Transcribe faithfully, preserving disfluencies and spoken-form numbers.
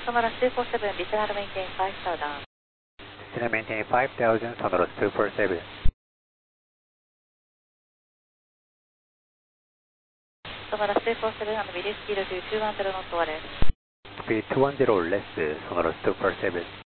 Sonorous two four seven, Listener maintain five thousand. Listener maintain five thousand, Sonorous two four seven. Sonorous two four seven and release speed to two one zero knots or less. Speed two one zero or less, Sonorous two four seven.